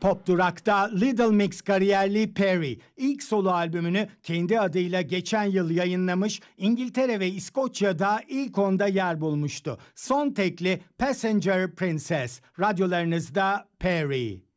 Pop Durak'ta Little Mix kariyerli Perry ilk solo albümünü kendi adıyla geçen yıl yayınlamış, İngiltere ve İskoçya'da ilk 10'da yer bulmuştu. Son tekli Passenger Princess, radyolarınızda Perry.